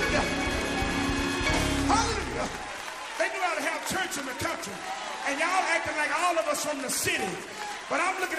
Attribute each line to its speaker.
Speaker 1: Hallelujah. Hallelujah. They knew how to have church in the country. And y'all acting like all of us from the city. But I'm looking